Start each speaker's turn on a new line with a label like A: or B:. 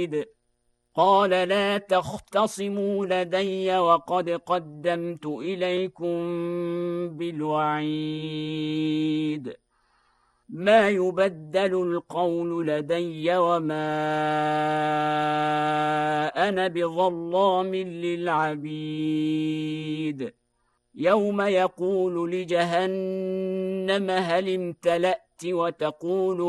A: قال لا تختصموا لدي وقد قدمت إليكم بالوعيد ما يبدل القول لدي وما أنا بظلام للعبيد يوم يقول لجهنم هل امتلأت وتقول